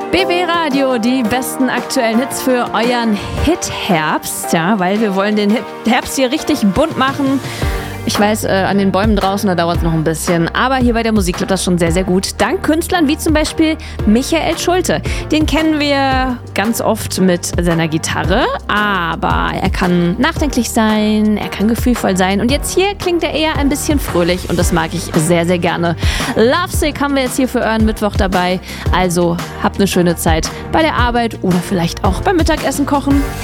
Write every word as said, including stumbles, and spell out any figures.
B B Radio, die besten aktuellen Hits für euren Hit-Herbst, ja, weil wir wollen den Hit Herbst hier richtig bunt machen. Ich weiß, äh, an den Bäumen draußen, da dauert es noch ein bisschen, aber hier bei der Musik klappt das schon sehr, sehr gut. Dank Künstlern wie zum Beispiel Michael Schulte. Den kennen wir ganz oft mit seiner Gitarre, aber er kann nachdenklich sein, er kann gefühlvoll sein und jetzt hier klingt er eher ein bisschen fröhlich und das mag ich sehr, sehr gerne. Lovesick haben wir jetzt hier für euren Mittwoch dabei, also habt eine schöne Zeit bei der Arbeit oder vielleicht auch beim Mittagessen kochen.